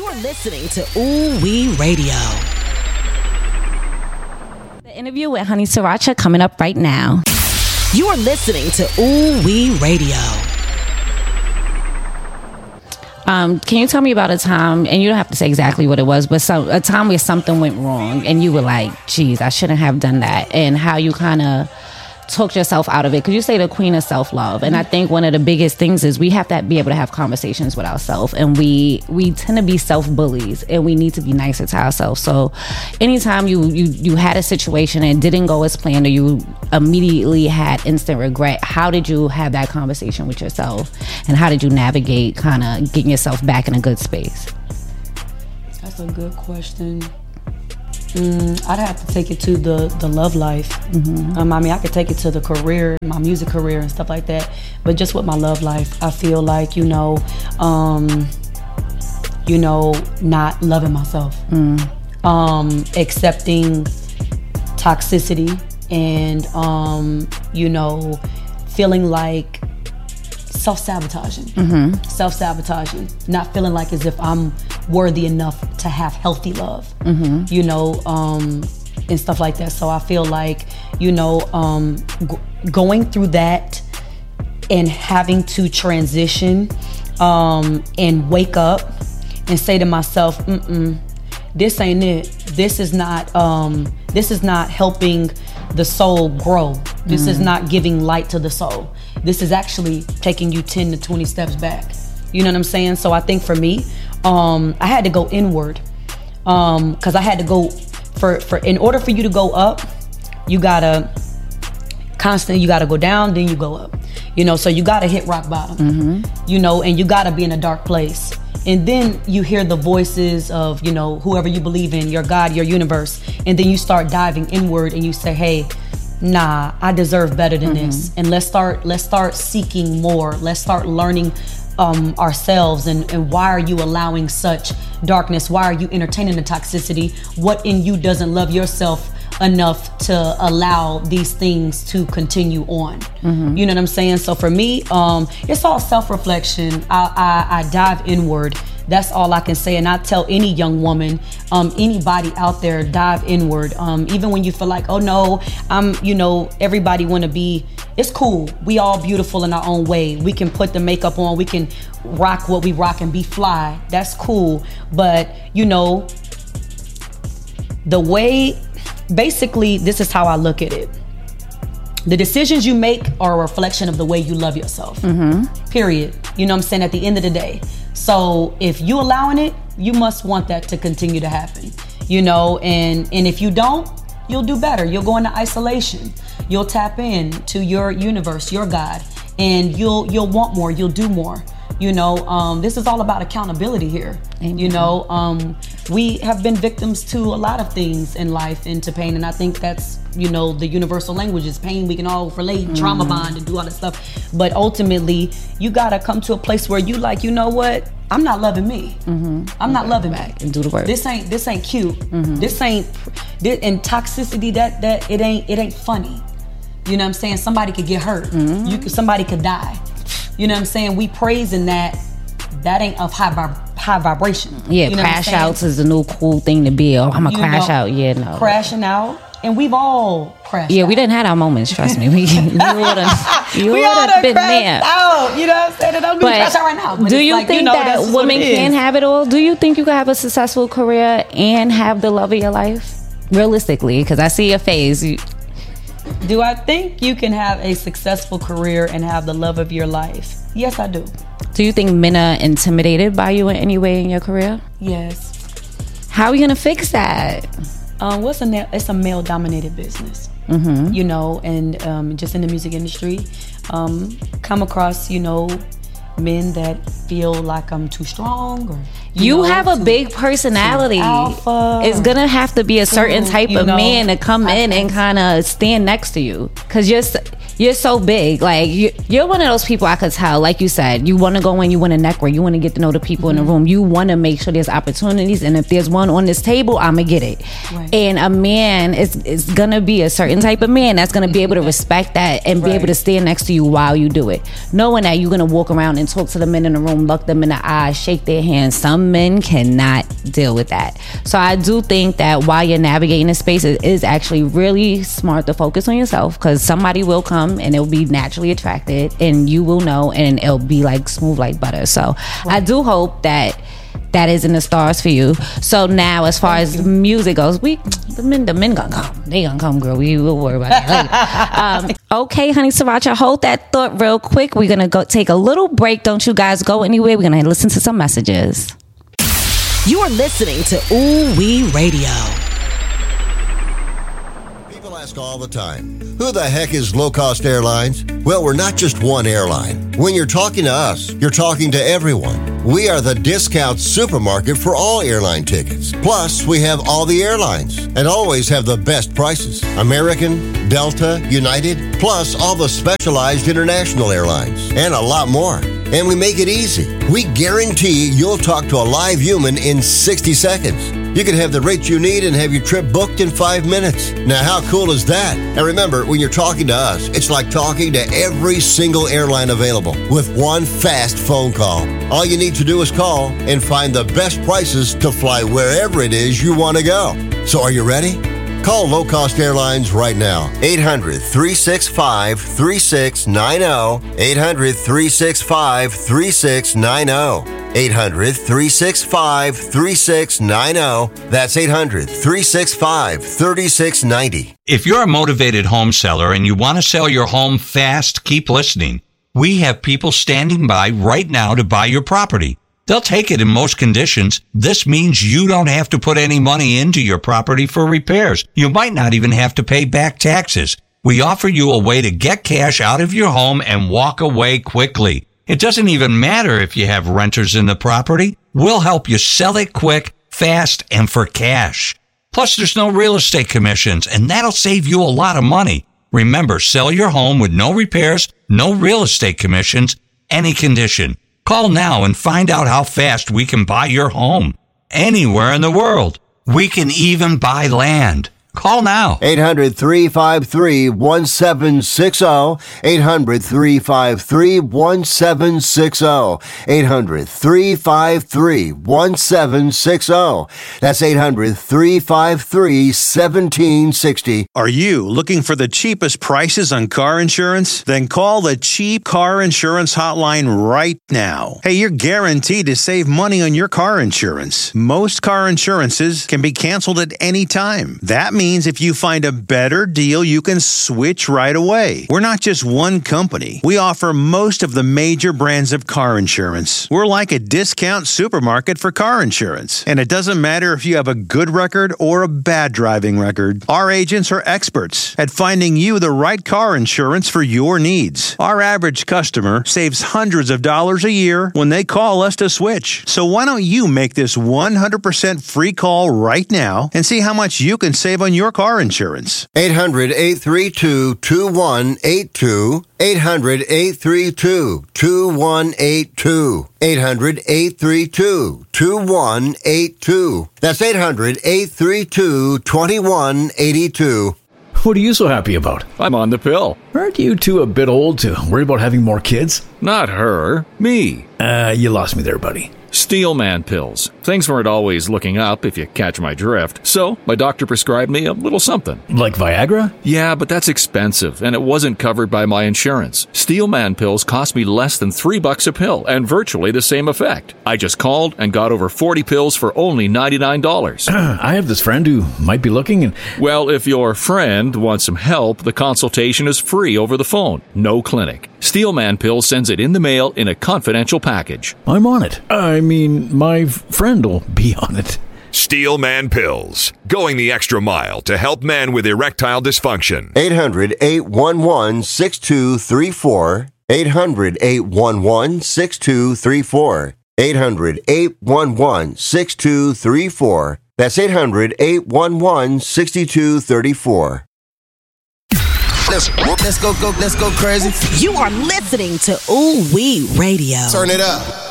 You're listening to Ooh Wee Radio. The interview with Honey Sriracha coming up right now. You're listening to Ooh Wee Radio. Can you tell me about a time, and you don't have to say exactly what it was, but a time where something went wrong and you were like, geez, I shouldn't have done that, and how you kind of took yourself out of it? Because you say the queen of self-love, and I think one of the biggest things is we have to be able to have conversations with ourselves, and we tend to be self-bullies, and we need to be nicer to ourselves. So anytime you had a situation and it didn't go as planned, or you immediately had instant regret, how did you have that conversation with yourself, and how did you navigate kind of getting yourself back in a good space? That's a good question. I'd have to take it to the love life. I could take it to the career, my music career and stuff like that. But just with my love life, I feel like, not loving myself, accepting toxicity, and, feeling like self-sabotaging, not feeling like as if I'm worthy enough to have healthy love, and stuff like that. So I feel like, going through that and having to transition and wake up and say to myself, this ain't it. This is not helping the soul grow. This is not giving light to the soul. This is actually taking you 10 to 20 steps back. You know what I'm saying? So I think for me, I had to go inward, because I had to go in order for you to go up, you gotta go down, then you go up, so you gotta hit rock bottom, and you gotta be in a dark place. And then you hear the voices of, whoever you believe in, your God, your universe. And then you start diving inward and you say, hey, nah, I deserve better than this. And let's start seeking more. Let's start learning ourselves, and why are you allowing such darkness? Why are you entertaining the toxicity? What in you doesn't love yourself enough to allow these things to continue on? You know what I'm saying? So for me, it's all self-reflection. I dive inward. That's all I can say. And I tell any young woman, anybody out there, dive inward. Even when you feel like, oh no, everybody want to be, it's cool. We all beautiful in our own way. We can put the makeup on. We can rock what we rock and be fly. That's cool. But, the way, basically, this is how I look at it. The decisions you make are a reflection of the way you love yourself. Period. You know what I'm saying? At the end of the day. So if you allowing it, you must want that to continue to happen. And if you don't, you'll do better. You'll go into isolation. You'll tap in to your universe, your God, and you'll want more. You'll do more. This is all about accountability here. Amen. We have been victims to a lot of things in life, and to pain, and I think that's the universal language is pain. We can all relate, trauma bond, and do all that stuff. But ultimately, you gotta come to a place where you like, you know what? I'm not loving me. I'm not loving me. And do the work. This ain't cute. This ain't and toxicity. That it ain't funny. You know what I'm saying? Somebody could get hurt. Somebody could die. You know what I'm saying? We praising that ain't of high vibration. Yeah, crash outs is the new cool thing to be. Oh, I'm a crash out. Yeah, no. Crashing out. And we've all crashed out. We didn't have our moments, trust me. You would have been there. Out. You know what I'm saying? And I'm crash out right now. But do you think that women can have it all? Do you think you can have a successful career and have the love of your life? Realistically, because I see your face. Do I think you can have a successful career and have the love of your life? Yes, I do. Do you think men are intimidated by you in any way in your career? Yes. How are we going to fix that? It's a male-dominated business, and just in the music industry, come across, men that feel like I'm too strong, or you have a big personality. Alpha, it's gonna have to be a certain type of man to come in and kind of stand next to you, because you're so big. Like, you're one of those people I could tell, like you said, you want to go in, you want to network, you want to get to know the people in the room. You want to make sure there's opportunities. And if there's one on this table, I'm going to get it. Right. And a man is going to be a certain type of man that's going to be able to respect that and be able to stand next to you while you do it. Knowing that you're going to walk around and talk to the men in the room, look them in the eye, shake their hands. Some men cannot deal with that. So I do think that while you're navigating the space, it is actually really smart to focus on yourself, because somebody will come and it'll be naturally attracted and you will know, and it'll be like smooth like butter. So I do hope that is in the stars for you. So now, as far as music goes, the men gonna come. They gonna come, girl. We will worry about that later. Okay, honey Sriracha, hold that thought real quick. We're gonna go take a little break. Don't you guys go anywhere. We're gonna listen to some messages. You are listening to Ooh Wee Radio. Ask all the time, who the heck is Low Cost Airlines? Well, we're not just one airline. When you're talking to us, you're talking to everyone. We are the discount supermarket for all airline tickets. Plus, we have all the airlines and always have the best prices. American, Delta, United, plus all the specialized international airlines and a lot more. And we make it easy. We guarantee you'll talk to a live human in 60 seconds. You can have the rate you need and have your trip booked in 5 minutes. Now, how cool is that? And remember, when you're talking to us, it's like talking to every single airline available with one fast phone call. All you need to do is call and find the best prices to fly wherever it is you want to go. So are you ready? Call Low Cost Airlines right now. 800-365-3690. 800-365-3690. 800-365-3690. That's 800-365-3690. If you're a motivated home seller and you want to sell your home fast, keep listening. We have people standing by right now to buy your property. They'll take it in most conditions. This means you don't have to put any money into your property for repairs. You might not even have to pay back taxes. We offer you a way to get cash out of your home and walk away quickly. It doesn't even matter if you have renters in the property. We'll help you sell it quick, fast, and for cash. Plus, there's no real estate commissions, and that'll save you a lot of money. Remember, sell your home with no repairs, no real estate commissions, any condition. Call now and find out how fast we can buy your home. Anywhere in the world. We can even buy land. Call now. 800-353-1760. 800-353-1760. 800-353-1760. That's 800-353-1760. Are you looking for the cheapest prices on car insurance? Then call the Cheap Car Insurance Hotline right now. Hey, you're guaranteed to save money on your car insurance. Most car insurances can be canceled at any time. That means if you find a better deal, you can switch right away. We're not just one company. We offer most of the major brands of car insurance. We're like a discount supermarket for car insurance. And it doesn't matter if you have a good record or a bad driving record. Our agents are experts at finding you the right car insurance for your needs. Our average customer saves hundreds of dollars a year when they call us to switch. So why don't you make this 100% free call right now and see how much you can save on your car insurance. 800-832-2182. 800-832-2182. 800-832-2182. That's 800-832-2182. What are you so happy about? I'm on the pill. Aren't you two a bit old to worry about having more kids? Not her. Me. You lost me there, buddy. Steelman pills. Things weren't always looking up, if you catch my drift. So, my doctor prescribed me a little something. Like Viagra? Yeah, but that's expensive, and it wasn't covered by my insurance. Steelman pills cost me less than $3 a pill, and virtually the same effect. I just called and got over 40 pills for only $99. I have this friend who might be looking and... Well, if your friend wants some help, the consultation is free over the phone. No clinic. Steelman Pills sends it in the mail in a confidential package. I'm on it. I mean, my friend will be on it. Steelman Pills, going the extra mile to help men with erectile dysfunction. 800-811-6234. 800-811-6234. 800-811-6234. That's 800-811-6234. Let's go crazy. You are listening to Ooh Wee Radio. Turn it up.